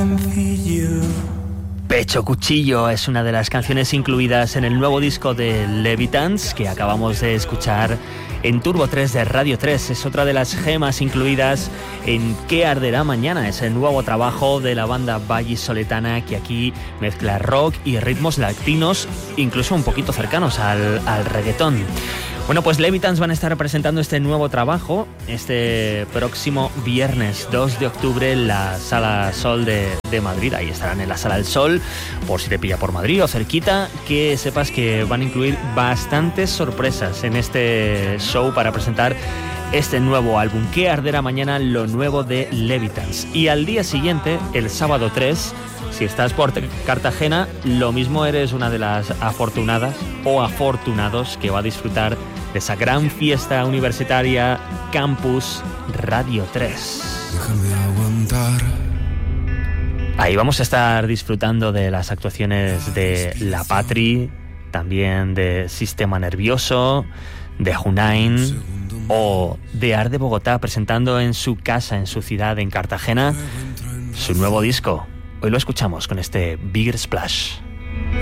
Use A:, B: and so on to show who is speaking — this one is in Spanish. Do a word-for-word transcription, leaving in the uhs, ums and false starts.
A: Pecho Cuchillo es una de las canciones incluidas en el nuevo disco de Levitans que acabamos de escuchar en Turbo tres de Radio tres. Es otra de las gemas incluidas en ¿Qué arderá mañana? Es el nuevo trabajo de la banda vallisoletana que aquí mezcla rock y ritmos latinos, incluso un poquito cercanos al, al reggaetón. Bueno, pues Levitans van a estar presentando este nuevo trabajo este próximo viernes dos de octubre en la Sala Sol de, de Madrid. Ahí estarán en la Sala del Sol, por si te pilla por Madrid o cerquita, que sepas que van a incluir bastantes sorpresas en este show para presentar este nuevo álbum, ¿Qué arderá mañana? Lo nuevo de Levitans. Y al día siguiente, el sábado tres, si estás por Cartagena, lo mismo eres una de las afortunadas o afortunados que va a disfrutar de esa gran fiesta universitaria Campus Radio tres.
B: Déjame aguantar.
A: Ahí vamos a estar disfrutando de las actuaciones de La Patri, también de Sistema Nervioso, de Junain o de Ar de Bogotá, presentando en su casa, en su ciudad, en Cartagena, su nuevo disco. Hoy lo escuchamos con este Bigger Splash.